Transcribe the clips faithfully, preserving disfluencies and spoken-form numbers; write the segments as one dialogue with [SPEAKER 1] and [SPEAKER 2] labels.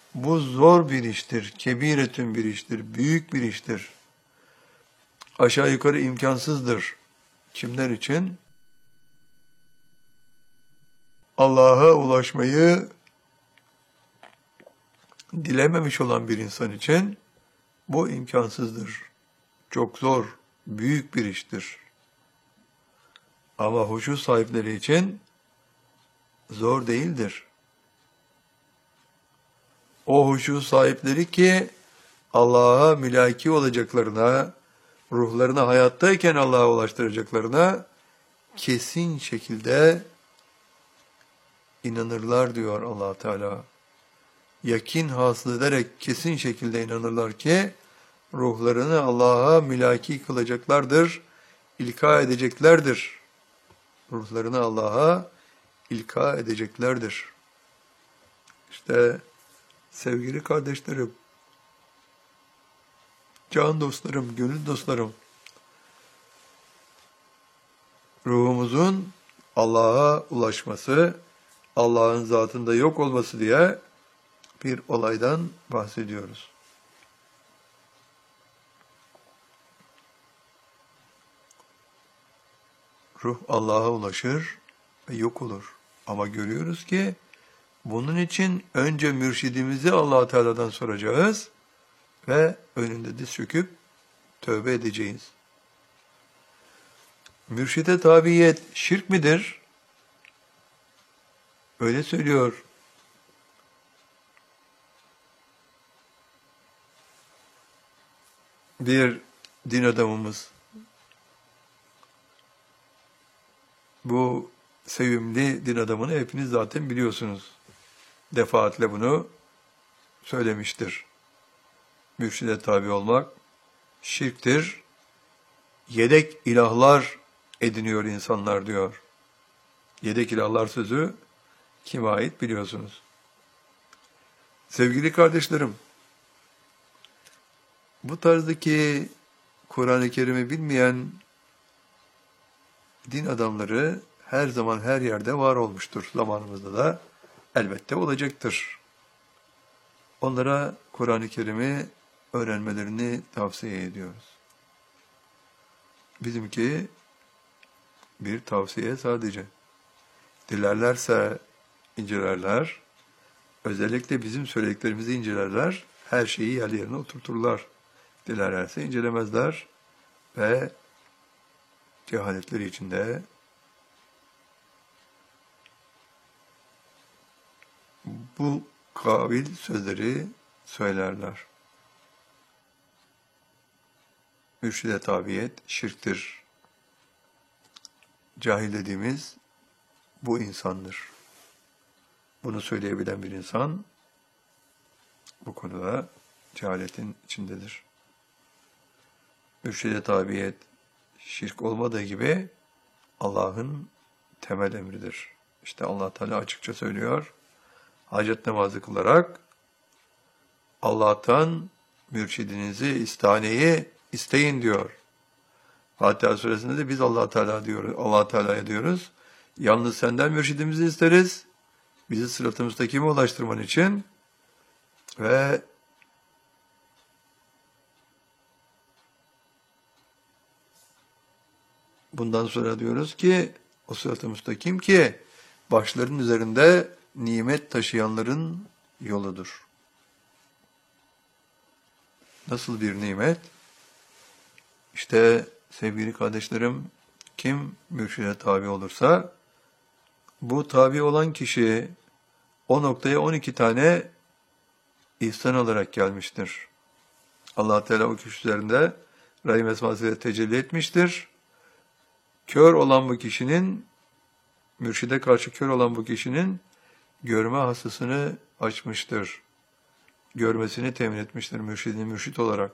[SPEAKER 1] Bu zor bir iştir, kebiretün bir iştir, büyük bir iştir. Aşağı yukarı imkansızdır. Kimler için? Allah'a ulaşmayı dilememiş olan bir insan için bu imkansızdır. Çok zor, büyük bir iştir. Ama huşu sahipleri için zor değildir. O huşu sahipleri ki Allah'a mülaki olacaklarına, ruhlarını hayattayken Allah'a ulaştıracaklarına kesin şekilde inanırlar diyor Allah Teala. Yakin hasıl ederek kesin şekilde inanırlar ki ruhlarını Allah'a mülaki kılacaklardır, ilka edeceklerdir. Ruhlarını Allah'a ilka edeceklerdir. İşte sevgili kardeşlerim, can dostlarım, gönül dostlarım, ruhumuzun Allah'a ulaşması, Allah'ın zatında yok olması diye bir olaydan bahsediyoruz. Ruh Allah'a ulaşır ve yok olur. Ama görüyoruz ki bunun için önce mürşidimizi Allah Teala'dan soracağız ve önünde diz çöküp tövbe edeceğiz. Mürşide tabiyet şirk midir? Öyle söylüyor. Bir din adamımız. Bu sevimli din adamını hepiniz zaten biliyorsunuz. Defaatle bunu söylemiştir. Mürşide tabi olmak şirktir. Yedek ilahlar ediniyor insanlar diyor. Yedek ilahlar sözü kime ait biliyorsunuz. Sevgili kardeşlerim, bu tarzdaki Kur'an-ı Kerim'i bilmeyen din adamları her zaman her yerde var olmuştur. Zamanımızda da elbette olacaktır. Onlara Kur'an-ı Kerim'i öğrenmelerini tavsiye ediyoruz. Bizimki bir tavsiye sadece. Dilerlerse incelerler, özellikle bizim söylediklerimizi incelerler, her şeyi yerli yerine oturturlar. Dilerlerse incelemezler ve cehaletleri içinde bu kabil sözleri söylerler. Mürşide tabiyet şirktir. Cahil dediğimiz bu insandır. Bunu söyleyebilen bir insan bu konuda cehaletin içindedir. Mürşide tabiyet şirk olmadığı gibi Allah'ın temel emridir. İşte Allah Teala açıkça söylüyor. Hacet namazı kılarak Allah'tan mürşidinizi, istaneyi isteyin diyor. Fatiha suresinde de biz Allah Teala diyoruz, Allah Teala'ya diyoruz. Yalnız senden mürşidimizi isteriz. Bizi sırat-ı müstakime ulaştırman için ve bundan sonra diyoruz ki o sırat-ı müstakim ki başların üzerinde nimet taşıyanların yoludur. Nasıl bir nimet? İşte sevgili kardeşlerim, kim mürşide tabi olursa bu tabi olan kişi o noktaya on iki tane ihsan olarak gelmiştir. Allah Teala o kişi üzerinde Rahim esmasıyla tecelli etmiştir. Kör olan bu kişinin, mürşide karşı kör olan bu kişinin görme hastasını açmıştır. Görmesini temin etmiştir mürşidin mürşit olarak.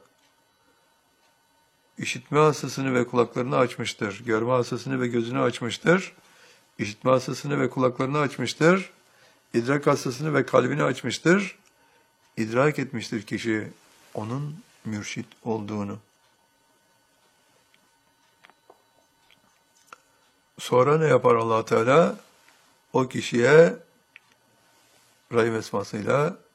[SPEAKER 1] İşitme hastasını ve kulaklarını açmıştır. Görme hastasını ve gözünü açmıştır. İşitme hastasını ve kulaklarını açmıştır. İdrak hastasını ve kalbini açmıştır. İdrak etmiştir kişi onun mürşit olduğunu. Sonra ne yapar Allah Teala? O kişiye Rahim esmasıyla